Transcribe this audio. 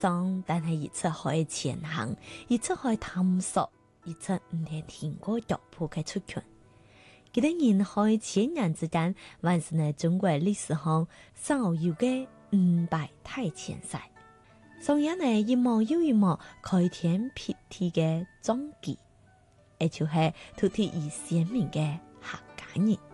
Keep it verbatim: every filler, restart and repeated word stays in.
當但係一出可以前行，一出可以探索，一出唔係停過腳步嘅出拳。幾多年開千人之間，還是喺中國歷史上少有嘅五百大前賽。上一年一幕又一幕開天闢地嘅壯舉，而就係土地以鮮明嘅客家人。